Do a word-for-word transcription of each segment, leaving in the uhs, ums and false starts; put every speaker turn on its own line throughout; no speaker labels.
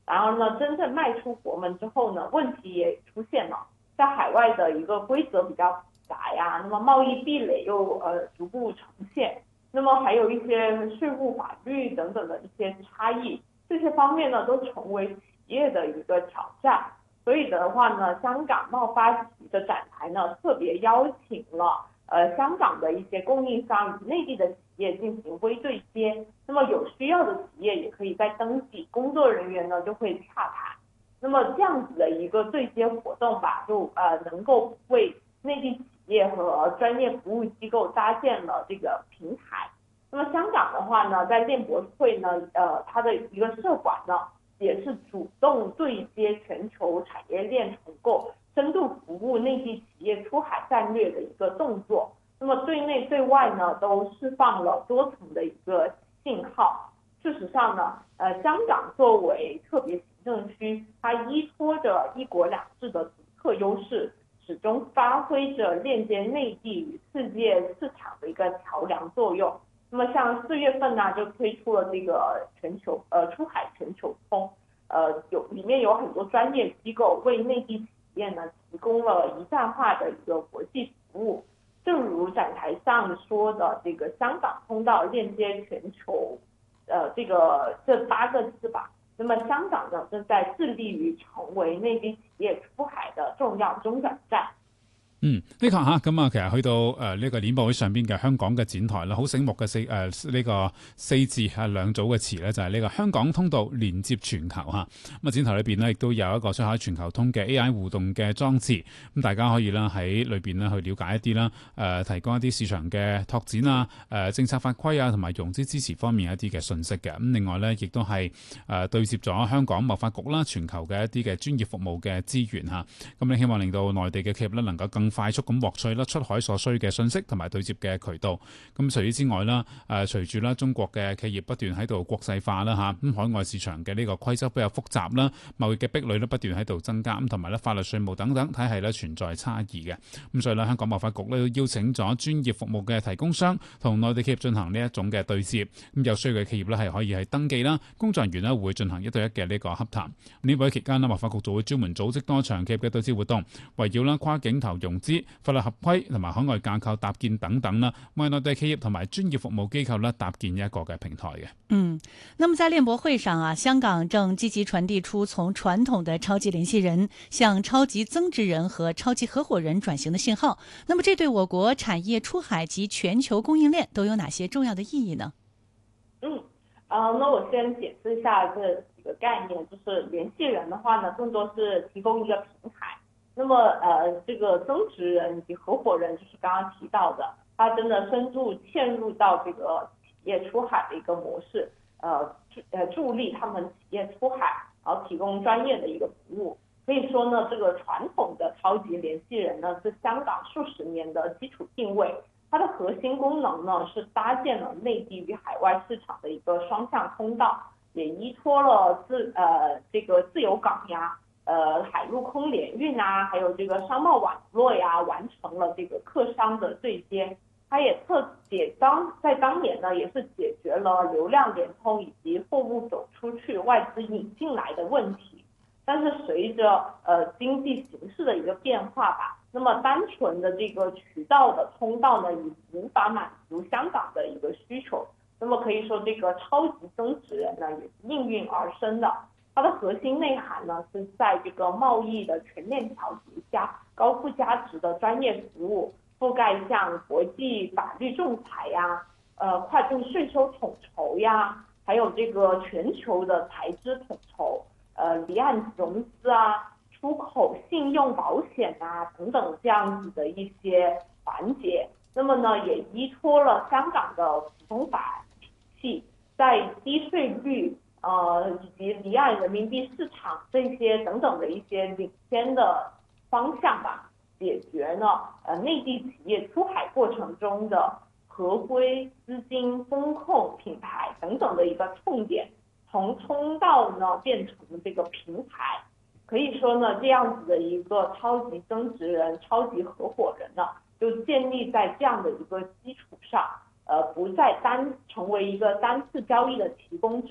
然而呢，真正迈出国门之后呢，问题也出现了，在海外的一个规则比较复杂呀，那么贸易壁垒又呃逐步呈现，那么还有一些税务法律等等的一些差异，这些方面呢都成为企业的一个挑战。所以的话呢，香港贸发局的展台呢特别邀请了呃香港的一些供应商与内地的企业进行微对接，那么有需要的企业也可以在登记，工作人员呢就会洽谈。那么这样子的一个对接活动吧，就呃能够为内地企业和专业服务机构搭建了这个平台。那么香港的话呢，在链博会呢，呃，它的一个社管呢，也是主动对接全球产业链重构，深度服务内地企业出海战略的一个动作。那么对内对外呢，都释放了多层的一个信号。事实上呢，呃，香港作为特别行政区，它依托着一国两制的独特优势，始终发挥着链接内地与世界市场的一个桥梁作用。那么像四月份呢，就推出了这个全球呃出海全球通，呃有里面有很多专业机构为内地企业呢提供了一站化的一个国际服务。正如展台上说的，这个香港通道链接全球，呃这个这八个字吧。那么香港呢正在致力于成为内地企业出海的重要中转站。
嗯，呢個嚇咁啊，其實去到誒呢、呃這個鏈博會上邊嘅香港嘅展台啦，好醒目嘅四誒呢、呃這個四字係兩組嘅詞咧，就係、是、呢個香港通道連接全球嚇。咁啊，展台裏邊呢，亦都有一個出海全球通嘅 A I 互動嘅裝置，咁大家可以啦喺裏邊呢去了解一啲啦，誒、呃、提供一啲市場嘅拓展啊、誒、呃、政策法規啊同埋融資支持方面一啲嘅信息嘅。咁另外呢，亦都係誒、呃、對接咗香港貿發局啦、全球嘅一啲嘅專業服務嘅資源嚇。咁你希望令到內地嘅企業咧能夠更快速咁獲取啦出海所需嘅信息同埋對接嘅渠道。咁除此之外啦，誒隨住啦中國嘅企業不斷喺度國際化啦嚇，咁海外市場嘅呢個規則比較複雜啦，貿易嘅壁壘咧不斷喺度增加，咁同埋咧法律稅務等等體系咧存在差異嘅。咁所以咧香港貿發局咧邀請咗專業服務嘅提供商同內地企業進行呢一種嘅對接。咁有需要嘅企業咧係可以係登記啦，工作人員咧會進行一對一嘅呢個洽談。呢位期間啦，貿發局就會專門組織多場企業嘅對接活動，圍繞啦跨境投融資、法律合規同埋海外架構搭建等等啦，為內地企業同埋專業服務機構咧搭建一個嘅平台嘅。
嗯，那麼在鏈博會上啊，香港正積極傳遞出從傳統的超級聯繫人向超級增值人和超級合夥人轉型的信號。那麼這對我國產業出海及全球供應鏈都有哪些重要的意義呢？
嗯，呃，那我先解釋一下這幾個概念，就是聯繫人的話呢，更多是提供一個平台。那麼呃，這個增值人以及合夥人，就是剛剛提到的，他真的深入嵌入到這個企業出海的一個模式，呃，呃助力他們企業出海，然後提供專業的一個服務。可以說呢，這個傳統的超級聯繫人呢，是香港數十年的基礎定位，它的核心功能呢，是搭建了內地與海外市場的一個雙向通道，也依託了自呃這個自由港呀。呃，海陸空聯運啊，還有這個商貿網絡呀，完成了這個客商的對接。它也特解當在當年呢，也是解決了流量聯通以及貨物走出去、外資引進來的問題。但是隨着呃經濟形勢的一個變化吧，那麼單純的這個渠道的通道呢，已無法滿足香港的一個需求。那麼可以說，這個超級增值人呢，也是應運而生的。它的核心內涵呢，是在這個貿易的全面調節下，高附加值的專業服務，覆蓋像國際法律仲裁呀、呃跨境稅收統籌呀，還有這個全球的財資統籌，呃離岸融資啊、出口信用保險啊等等這樣子的一些環節。那麼呢，也依託了香港的普通法體系，在低稅率呃，以及離岸人民幣市場這些等等的一些領先的方向吧，解決呢，呃，內地企業出海過程中的合規、資金、風控、品牌等等的一個痛點，從通道呢變成這個平台。可以說呢，這樣子的一個超級增值人、超級合夥人呢，就建立在這樣的一個基礎上，呃，不再單成為一個單次交易的提供者。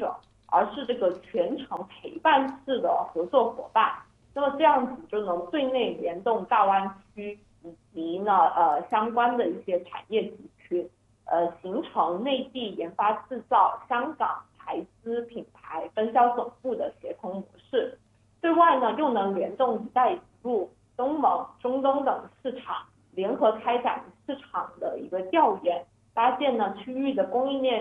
而是这个全程陪伴式的合作伙伴。那么这样子就能对内联动大湾区以及呢呃相关的一些产业集群，呃形成内地研发制造、香港台资品牌分销总部的协同模式。对外呢又能联动一带一路、东盟、中东等市场，联合开展市场的一个调研，搭建呢区域的供应链